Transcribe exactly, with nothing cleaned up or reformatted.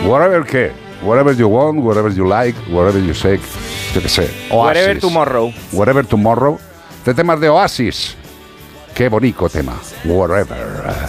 Whatever qué. Whatever you want, whatever you like, whatever you say. Yo qué sé. Oasis. Wherever Tomorrow. Wherever Tomorrow. Este tema es de Oasis. Qué bonito tema. Whatever.